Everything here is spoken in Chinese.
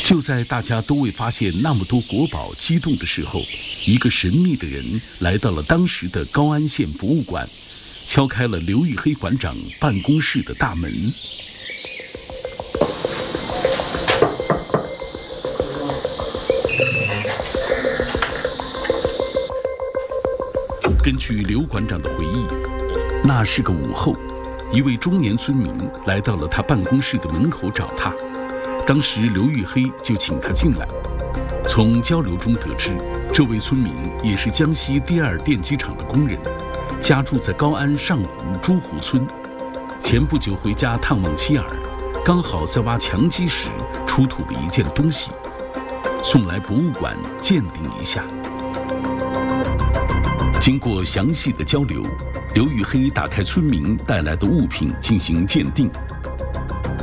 就在大家都未发现那么多国宝激动的时候，一个神秘的人来到了当时的高安县博物馆，敲开了刘玉黑馆长办公室的大门。根据刘馆长的回忆，那是个午后，一位中年村民来到了他办公室的门口找他。当时刘玉黑就请他进来。从交流中得知，这位村民也是江西第二电机厂的工人，家住在高安上湖朱湖村。前不久回家探望妻儿，刚好在挖墙基时出土了一件东西，送来博物馆鉴定一下。经过详细的交流，刘玉黑打开村民带来的物品进行鉴定，